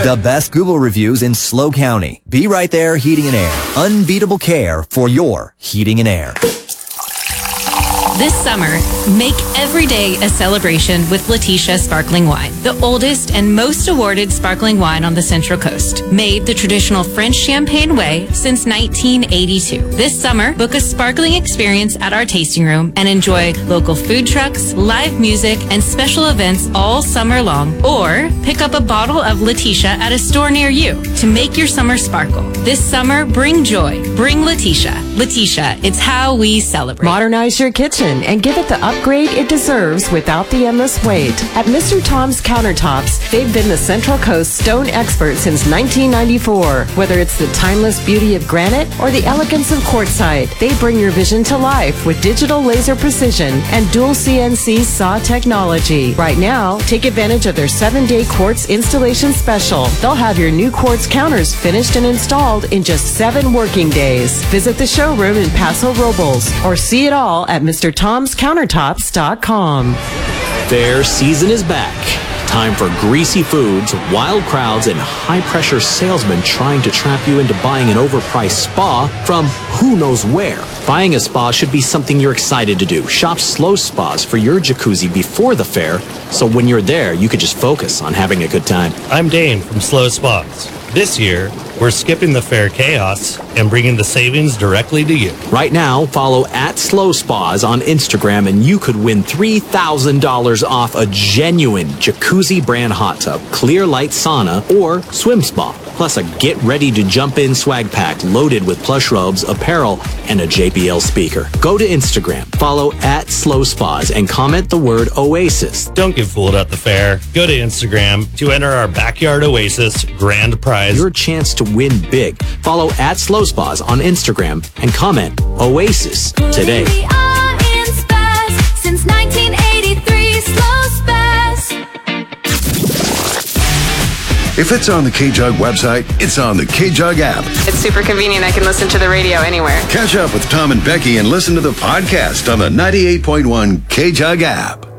The best Google reviews in SLO County. Be Right There Heating and Air. Unbeatable care for your heating and air. This summer, make every day a celebration with Letitia Sparkling Wine, the oldest and most awarded sparkling wine on the Central Coast. Made the traditional French champagne way since 1982. This summer, book a sparkling experience at our tasting room and enjoy local food trucks, live music, and special events all summer long. Or pick up a bottle of Letitia at a store near you to make your summer sparkle. This summer, bring joy. Bring Letitia. Letitia, it's how we celebrate. Modernize your kitchen and give it the upgrade it deserves without the endless wait. At Mr. Tom's Countertops, they've been the Central Coast stone expert since 1994. Whether it's the timeless beauty of granite or the elegance of quartzite, they bring your vision to life with digital laser precision and dual CNC saw technology. Right now, take advantage of their 7-day quartz installation special. They'll have your new quartz counters finished and installed in just 7 working days. Visit the showroom in Paso Robles or see it all at MrTom'sCountertops.com. Fair season is back. Time for greasy foods, wild crowds, and high-pressure salesmen trying to trap you into buying an overpriced spa from who knows where. Buying a spa should be something you're excited to do. Shop SLO Spas for your jacuzzi before the fair, so when you're there, you could just focus on having a good time. I'm Dane from SLO Spas. This year, we're skipping the fair chaos and bringing the savings directly to you. Right now, follow at SLO Spas on Instagram and you could win $3,000 off a genuine jacuzzi brand hot tub, clear light sauna, or swim spa. Plus a get ready to jump in swag pack loaded with plush robes, apparel, and a JBL speaker. Go to Instagram, follow at SLO Spas, and comment the word Oasis. Don't get fooled at the fair. Go to Instagram to enter our Backyard Oasis grand prize. Your chance to win big. Follow at SLO Spas on Instagram and comment Oasis today. Since 1983, SLO Spas. If it's on the KJUG website, it's on the KJUG app. It's super convenient. I can listen to the radio anywhere. Catch up with Tom and Becky and listen to the podcast on the 98.1 KJUG app.